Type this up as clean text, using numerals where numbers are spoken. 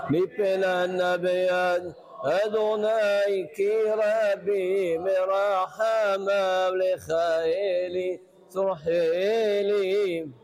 לפני נביית אדוני כי רבים מרחמיו לחיילי צורחי לי